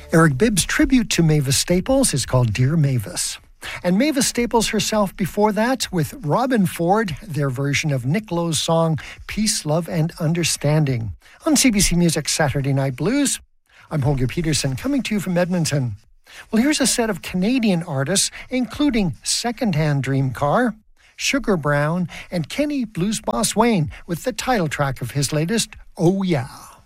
Eric Bibb's tribute to Mavis Staples is called Dear Mavis. And Mavis Staples herself before that with Robin Ford, their version of Nick Lowe's song Peace, Love and Understanding on CBC Music Saturday Night Blues. I'm Holger Peterson coming to you from Edmonton. Well, here's a set of Canadian artists, including Secondhand Dream Car, Sugar Brown, and Kenny Blues Boss Wayne with the title track of his latest, Oh Yeah.